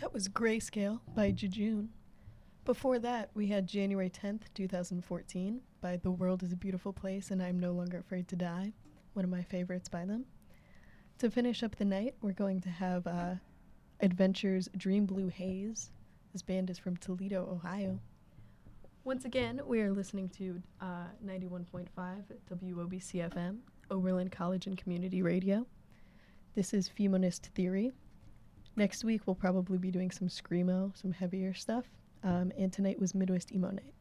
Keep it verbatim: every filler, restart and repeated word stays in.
That was Grayscale by Jejune. Before that, we had January tenth, twenty fourteen by The World is a Beautiful Place and I'm No Longer Afraid to Die, one of my favorites by them. To finish up the night, we're going to have uh, Adventure's Dream Blue Haze. This band is from Toledo, Ohio. Once again, we are listening to uh, ninety-one point five W O B C F M, Oberlin College and Community Radio. This is Feminist Theory. Next week, we'll probably be doing some screamo, some heavier stuff. Um, and tonight was Midwest Emo Night.